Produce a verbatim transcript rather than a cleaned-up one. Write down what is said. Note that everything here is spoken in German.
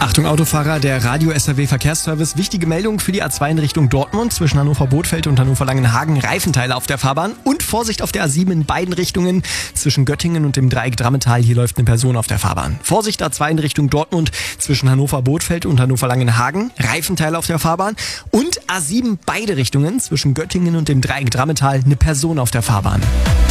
Achtung Autofahrer, der Radio-S R W Verkehrsservice. Wichtige Meldung für die A zwei in Richtung Dortmund zwischen Hannover-Bothfeld und Hannover-Langenhagen. Reifenteile auf der Fahrbahn und Vorsicht auf der A sieben in beiden Richtungen zwischen Göttingen und dem Dreieck Drammetal. Hier läuft eine Person auf der Fahrbahn. Vorsicht A zwei in Richtung Dortmund zwischen Hannover-Bothfeld und Hannover-Langenhagen. Reifenteile auf der Fahrbahn und A sieben beide Richtungen zwischen Göttingen und dem Dreieck Drammetal. Eine Person auf der Fahrbahn.